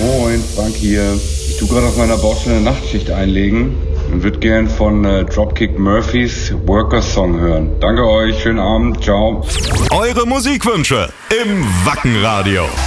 Moin, Frank hier. Ich tue gerade auf meiner Baustelle eine Nachtschicht einlegen und würde gern von Dropkick Murphys Workers Song hören. Danke euch, schönen Abend, ciao. Eure Musikwünsche im Wackenradio.